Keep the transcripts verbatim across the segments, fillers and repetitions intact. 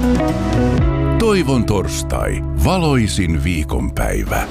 Toivon torstai. Valoisin viikonpäivä.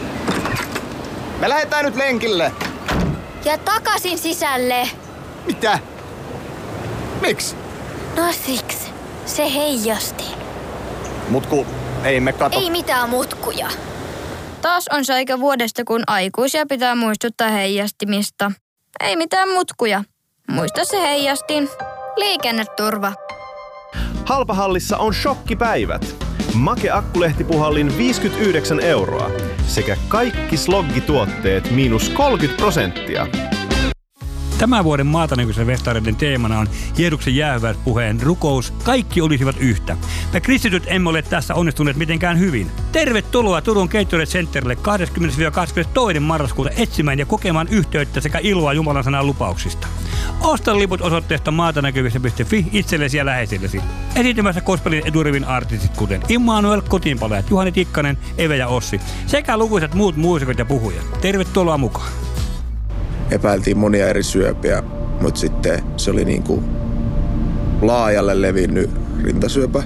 Me lähdetään nyt lenkille. Ja takaisin sisälle. Mitä? Miksi? No siksi. Se heijasti. Mutku, ei me kato. Ei mitään mutkuja. Taas on se aika vuodesta, kun aikuisia pitää muistuttaa heijastimista. Ei mitään mutkuja. Muista se heijastin. Liikenneturva. Halpahallissa on shokkipäivät. Make Akkulehtipuhallin viisikymmentäyhdeksän euroa sekä kaikki sloggituotteet miinus kolmekymmentä prosenttia. Tämän vuoden maatanäköisen festareiden teemana on Jeesuksen jäähyväispuheen rukous. Kaikki olisivat yhtä. Me kristityt emme ole tässä onnistuneet mitenkään hyvin. Tervetuloa Turun Gatorade Centerille kahdeskymmenes kahdeskymmenestoinen marraskuuta etsimään ja kokemaan yhteyttä sekä iloa Jumalan sanan lupauksista. Osta liput osoitteesta maatanäkyvissä piste fi itsellesi ja läheisillesi. Esiintymässä gospelin eturivin artistit kuten Immanuel, Kotiinpalajat, Juhani Tikkanen, Eve ja Ossi sekä lukuisat muut muusikot ja puhujat. Tervetuloa mukaan. Epäiltiin monia eri syöpiä, mutta sitten se oli niinku laajalle levinnyt rintasyöpä.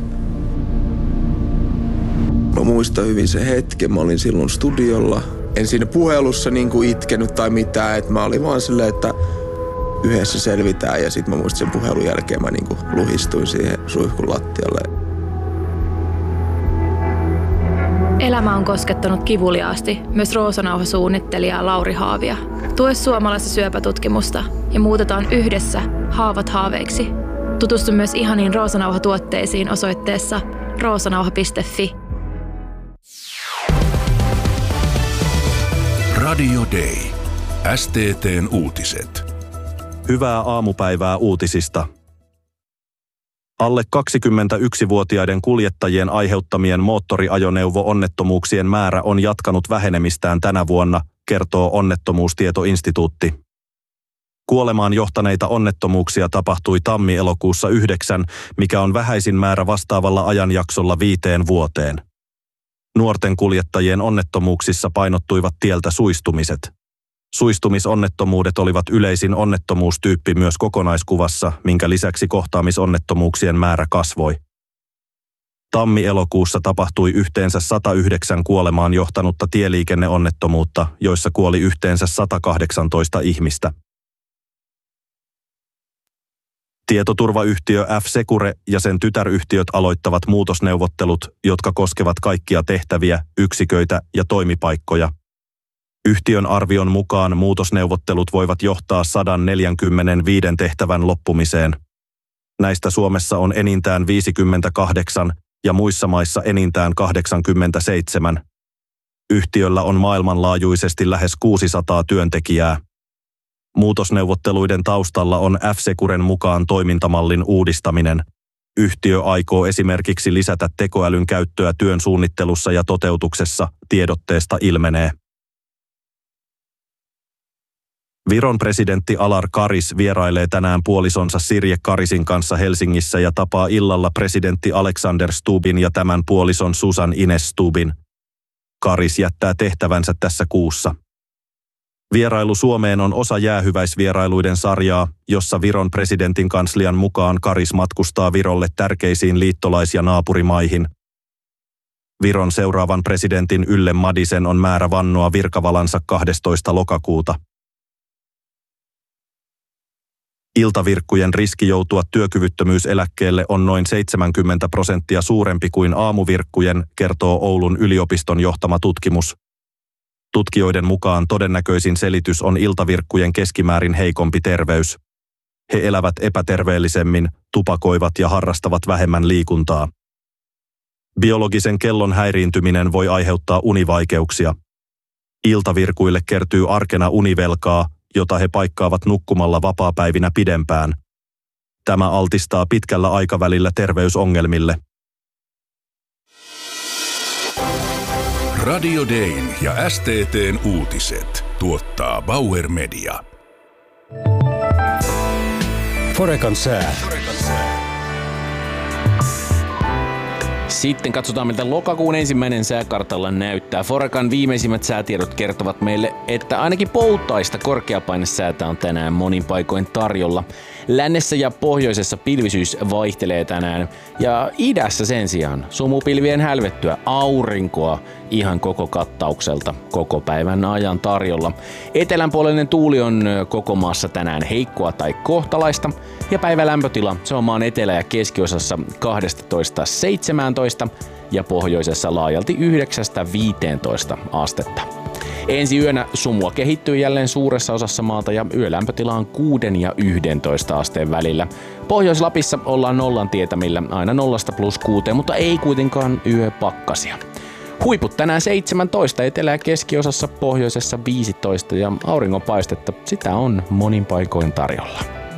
Mä muistan hyvin sen hetken, mä olin silloin studiolla. En siinä puhelussa niinku itkenyt tai mitään, että mä olin vaan silleen, että yhdessä selvitään. Ja sit mä muistin sen puhelun jälkeen mä niinku luhistuin siihen suihkun lattialle. Elämä on koskettanut kivuliaasti myös Roosanauha-suunnittelija Lauri Haavia. Tue suomalaista syöpätutkimusta ja muutetaan yhdessä haavat haaveiksi. Tutustu myös ihaniin Roosanauha-tuotteisiin osoitteessa roosanauha piste fi. Radio Day. S T T:n uutiset. Hyvää aamupäivää uutisista. Alle kaksikymmentäyksivuotiaiden kuljettajien aiheuttamien moottoriajoneuvo-onnettomuuksien määrä on jatkanut vähenemistään tänä vuonna, kertoo Onnettomuustietoinstituutti. Kuolemaan johtaneita onnettomuuksia tapahtui tammi-elokuussa yhdeksän, mikä on vähäisin määrä vastaavalla ajanjaksolla viiteen vuoteen. Nuorten kuljettajien onnettomuuksissa painottuivat tieltä suistumiset. Suistumisonnettomuudet olivat yleisin onnettomuustyyppi myös kokonaiskuvassa, minkä lisäksi kohtaamisonnettomuuksien määrä kasvoi. Tammi-elokuussa tapahtui yhteensä sata yhdeksän kuolemaan johtanutta tieliikenneonnettomuutta, joissa kuoli yhteensä sata kahdeksantoista ihmistä. Tietoturvayhtiö F-Secure ja sen tytäryhtiöt aloittavat muutosneuvottelut, jotka koskevat kaikkia tehtäviä, yksiköitä ja toimipaikkoja. Yhtiön arvion mukaan muutosneuvottelut voivat johtaa sata neljäkymmentäviisi tehtävän loppumiseen. Näistä Suomessa on enintään viisikymmentäkahdeksan ja muissa maissa enintään kahdeksankymmentäseitsemän. Yhtiöllä on maailmanlaajuisesti lähes kuusisataa työntekijää. Muutosneuvotteluiden taustalla on F-Securen mukaan toimintamallin uudistaminen. Yhtiö aikoo esimerkiksi lisätä tekoälyn käyttöä työn suunnittelussa ja toteutuksessa, tiedotteesta ilmenee. Viron presidentti Alar Karis vierailee tänään puolisonsa Sirje Karisin kanssa Helsingissä ja tapaa illalla presidentti Alexander Stubbin ja tämän puolison Susan Ines Stubbin. Karis jättää tehtävänsä tässä kuussa. Vierailu Suomeen on osa jäähyväisvierailuiden sarjaa, jossa Viron presidentin kanslian mukaan Karis matkustaa Virolle tärkeisiin liittolais- ja naapurimaihin. Viron seuraavan presidentin Yle Madisen on määrä vannoa virkavalansa kahdestoista lokakuuta. Iltavirkkujen riski joutua työkyvyttömyyseläkkeelle on noin seitsemänkymmentä prosenttia suurempi kuin aamuvirkkujen, kertoo Oulun yliopiston johtama tutkimus. Tutkijoiden mukaan todennäköisin selitys on iltavirkkujen keskimäärin heikompi terveys. He elävät epäterveellisemmin, tupakoivat ja harrastavat vähemmän liikuntaa. Biologisen kellon häiriintyminen voi aiheuttaa univaikeuksia. Iltavirkuille kertyy arkena univelkaa, jota he paikkaavat nukkumalla vapaapäivinä pidempään. Tämä altistaa pitkällä aikavälillä terveysongelmille. Radio Dayn ja S T T:n uutiset tuottaa Bauer Media. Forecan sää. Sitten katsotaan, miltä lokakuun ensimmäinen sääkartalla näyttää. Forecan viimeisimmät säätiedot kertovat meille, että ainakin poutaista korkeapainesäätä on tänään monin paikoin tarjolla. Lännessä ja pohjoisessa pilvisyys vaihtelee tänään ja idässä sen sijaan sumupilvien hälvettyä aurinkoa ihan koko kattaukselta koko päivän ajan tarjolla. Etelänpuolinen tuuli on koko maassa tänään heikkoa tai kohtalaista ja päivän lämpötila se on maan etelä- ja keskiosassa kaksitoista seitsemäntoista ja pohjoisessa laajalti yhdeksästä viiteentoista astetta. Ensi yönä sumua kehittyy jälleen suuressa osassa maata ja yölämpötila on kuuden ja yhdentoista asteen välillä. Pohjois-Lapissa ollaan nollan tietämillä aina nollasta plus kuuteen, mutta ei kuitenkaan yöpakkasia. Huiput tänään seitsemäntoista, etelä- ja keskiosassa, pohjoisessa viisitoista ja auringonpaistetta sitä on monin paikoin tarjolla.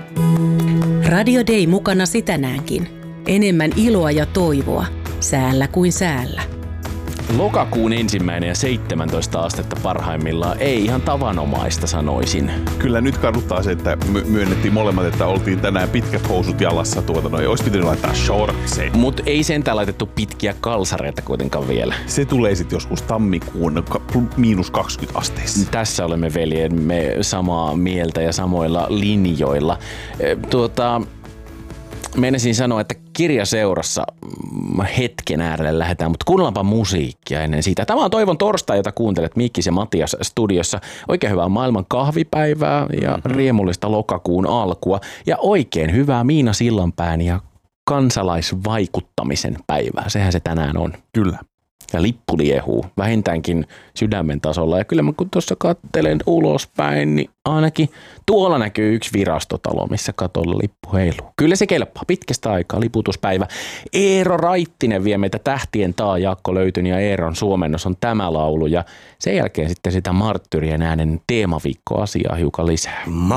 Radio Day mukana tänäänkin. Enemmän iloa ja toivoa, säällä kuin säällä. Lokakuun ensimmäinen ja seitsemäntoista astetta parhaimmillaan ei ihan tavanomaista sanoisin. Kyllä nyt kannattaa se, että my- myönnettiin molemmat, että oltiin tänään pitkät housut jalassa tuota noin. Olisi pitänyt laittaa shortseja. Mut ei sentään laitettu pitkiä kalsareita kuitenkaan vielä. Se tulee sitten joskus tammikuun miinus kaksikymmentä asteissa. Tässä olemme veljemme samaa mieltä ja samoilla linjoilla. Tuota... Meinasin sanoa, että kirjaseurassa hetken äärelle lähdetään, mutta kuunnellaanpa musiikkia ennen sitä. Tämä on Toivon torstai, jota kuuntelet Mikkis ja Matias studiossa. Oikein hyvää maailman kahvipäivää ja riemullista lokakuun alkua. Ja oikein hyvää Miina Sillanpään ja kansalaisvaikuttamisen päivää. Sehän se tänään on. Kyllä. Ja lippu liehuu vähintäänkin sydämen tasolla. Ja kyllä mä kun tuossa katselen ulospäin, niin ainakin tuolla näkyy yksi virastotalo, missä katolla lippu heiluu. Kyllä se kelpaa. Pitkästä aikaa liputuspäivä. Eero Raittinen vie meitä tähtien taa. Jaakko Löytyn ja Eeron suomennos on tämä laulu. Ja sen jälkeen sitten sitä Marttyrien äänen teemaviikkoasiaa hiukan lisää.